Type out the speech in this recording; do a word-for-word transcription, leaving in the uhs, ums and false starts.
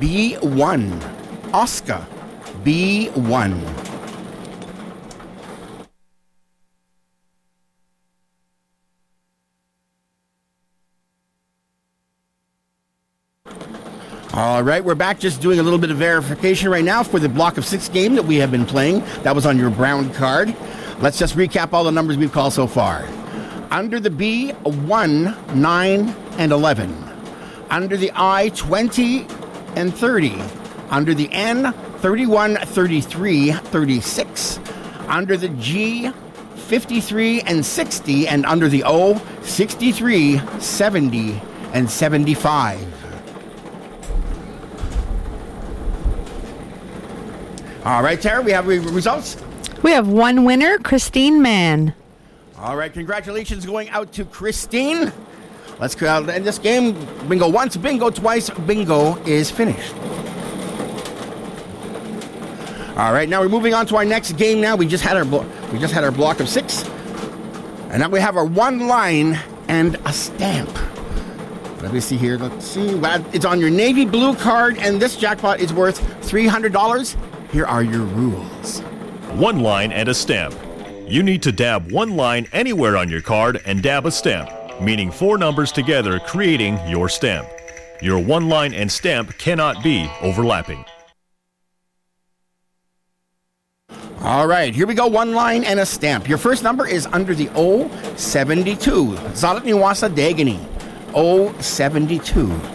B one. Oscar, B one. All right, we're back just doing a little bit of verification right now for the block of six game that we have been playing. That was on your brown card. Let's just recap all the numbers we've called so far. Under the B, one, nine, and eleven. Under the I, twenty and thirty. Under the N, thirty-one, thirty-three, thirty-six. Under the G, fifty-three and sixty. And under the O, sixty-three, seventy, and seventy-five. All right, Tara, we have re- results? We have one winner, Christine Mann. All right, congratulations going out to Christine. Let's go out end this game. Bingo once, bingo twice, bingo is finished. All right, now we're moving on to our next game now. We just had our blo- we just had our block of six. And now we have our one line and a stamp. Let me see here. Let's see. It's on your navy blue card, and this jackpot is worth three hundred dollars. Here are your rules. One line and a stamp. You need to dab one line anywhere on your card and dab a stamp, meaning four numbers together creating your stamp. Your one line and stamp cannot be overlapping. All right, here we go. One line and a stamp. Your first number is under the O seventy-two. Zalat Niwasa Dagani. O seventy-two.